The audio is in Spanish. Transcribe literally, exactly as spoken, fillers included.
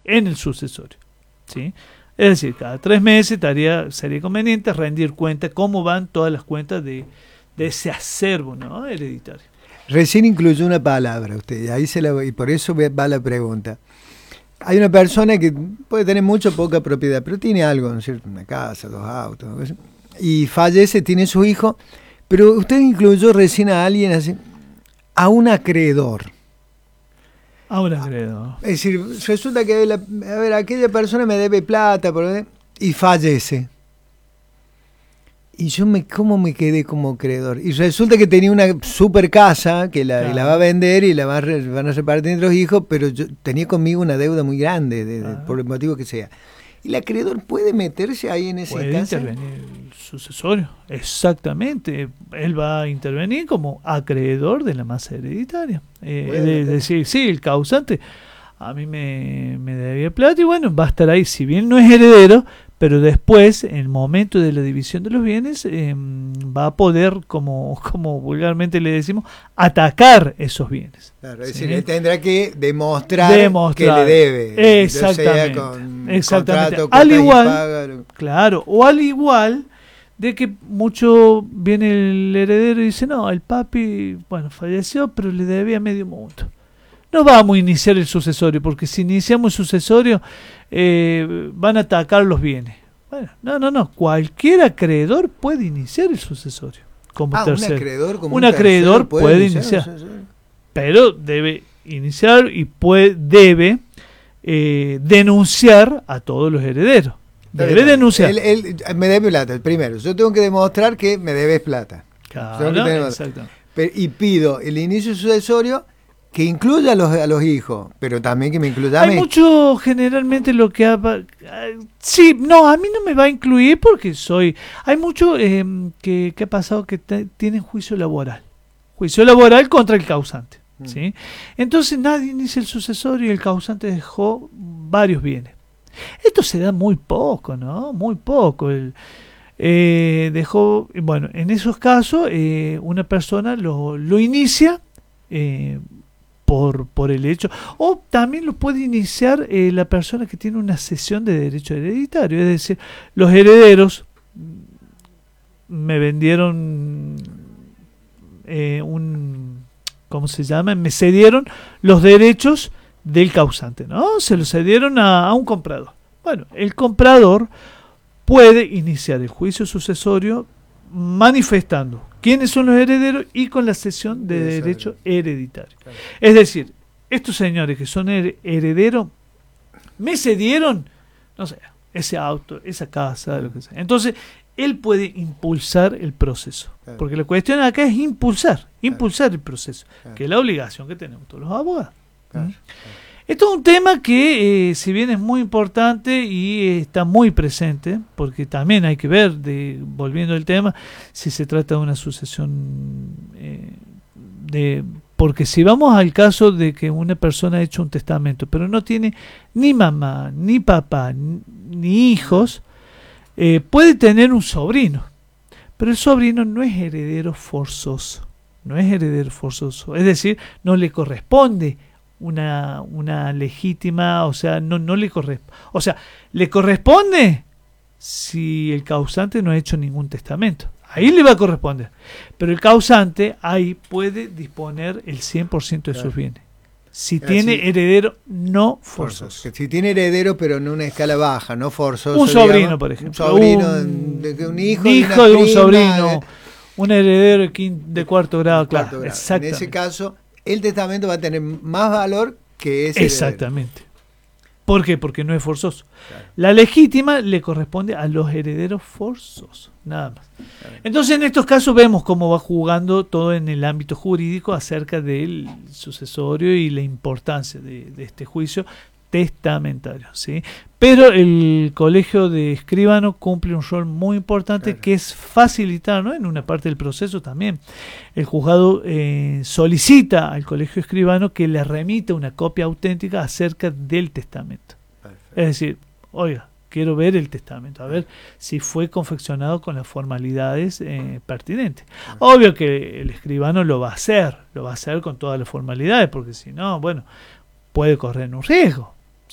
en el sucesorio, ¿sí? Es decir, cada tres meses estaría, sería conveniente rendir cuenta cómo van todas las cuentas de, de ese acervo, ¿no?, hereditario. Recién incluyó una palabra usted, ahí se la, y por eso va la pregunta. Hay una persona que puede tener mucha o poca propiedad, pero tiene algo, ¿no es cierto? Una casa, dos autos, y fallece, tiene su hijo, pero usted incluyó recién a alguien así, a un acreedor. A un acreedor. Es decir, resulta que la, a ver, aquella persona me debe plata por, y fallece. Y yo me, ¿cómo me quedé como acreedor? Y resulta que tenía una super casa que la, claro. la va a vender y la va a, van a repartir entre los hijos, pero yo tenía conmigo una deuda muy grande, de, de, por el motivo que sea. ¿Y el acreedor puede meterse ahí en ese caso? Puede intervenir el sucesorio, exactamente. Él va a intervenir como acreedor de la masa hereditaria. Eh, es de, decir, sí, el causante a mí me, me debía plata y bueno, va a estar ahí. Si bien no es heredero, pero después, en el momento de la división de los bienes, eh, va a poder, como, como vulgarmente le decimos, atacar esos bienes. Claro, es ¿sí? decir, él tendrá que demostrar, demostrar. que le debe. Exactamente. Con exactamente. Contrato, al igual, paga. claro, o al igual de que mucho viene el heredero y dice, no, el papi, bueno, falleció, pero le debía medio mundo. No vamos a iniciar el sucesorio, porque si iniciamos el sucesorio eh, van a atacar los bienes. Bueno, no, no, no. Cualquier acreedor puede iniciar el sucesorio como ah, tercero. Un acreedor, como un un acreedor puede, puede iniciar, iniciar. Pero debe iniciar y puede, debe eh, denunciar a todos los herederos. Debe Pero, denunciar. Él, él me debe plata, primero. Yo tengo que demostrar que me debes plata. Claro, exacto. Y pido el inicio sucesorio que incluya a los, a los hijos, pero también que me incluya a mí. Hay mucho, generalmente, lo que... Ha, sí, no, a mí no me va a incluir porque soy... Hay mucho eh, que, que ha pasado que te, tienen juicio laboral. Juicio laboral contra el causante. Mm. ¿sí? Entonces nadie inicia el sucesorio y el causante dejó varios bienes. Esto se da muy poco, ¿no? Muy poco. El, eh, dejó... Bueno, en esos casos, eh, una persona lo, lo inicia... Eh, Por, por el hecho, o también lo puede iniciar eh, la persona que tiene una cesión de derecho hereditario, es decir, los herederos me vendieron eh, un, ¿cómo se llama? Me cedieron los derechos del causante, ¿no? Se los cedieron a, a un comprador. Bueno, el comprador puede iniciar el juicio sucesorio manifestando quiénes son los herederos y con la cesión de Eso derecho es. hereditario. Claro. Es decir, estos señores que son her herederos me cedieron, no sé, ese auto, esa casa, claro. lo que sea. Entonces, él puede impulsar el proceso. Claro. Porque la cuestión acá es impulsar, impulsar claro. el proceso, claro. que es la obligación que tenemos todos los abogados. Claro. ¿Mm? Claro. Esto es un tema que, eh, si bien es muy importante y eh, está muy presente, porque también hay que ver, de, volviendo al tema, si se trata de una sucesión eh, de... Porque si vamos al caso de que una persona ha hecho un testamento, pero no tiene ni mamá, ni papá, ni, ni hijos, eh, puede tener un sobrino, pero el sobrino no es heredero forzoso, no es heredero forzoso, es decir, no le corresponde una una legítima, o sea, no no le corresponde, o sea, le corresponde si el causante no ha hecho ningún testamento, ahí le va a corresponder, pero el causante ahí puede disponer el cien por ciento de claro. sus bienes, si claro, tiene sí. heredero no forzoso. forzoso. Si tiene heredero, pero en una escala baja, no forzoso. Un sobrino, digamos, por ejemplo. Un sobrino, un, de, un hijo, hijo de, de un prima, sobrino, de, un heredero de, quinto, de cuarto grado, claro. Cuarto grado. Exactamente. En ese caso, el testamento va a tener más valor que ese Exactamente. Heredero. ¿Por qué? Porque no es forzoso. Claro. La legítima le corresponde a los herederos forzosos, nada más. Claro. Entonces, en estos casos vemos cómo va jugando todo en el ámbito jurídico acerca del sucesorio y la importancia de, de este juicio testamentario, ¿sí? Pero el colegio de escribano cumple un rol muy importante, claro. que es facilitar, ¿no? En una parte del proceso también. El juzgado eh, solicita al colegio escribano que le remita una copia auténtica acerca del testamento. Perfecto. Es decir, oiga, quiero ver el testamento, a ver si fue confeccionado con las formalidades eh, pertinentes. Perfecto. Obvio que el escribano lo va a hacer, lo va a hacer con todas las formalidades, porque si no, bueno, puede correr un riesgo.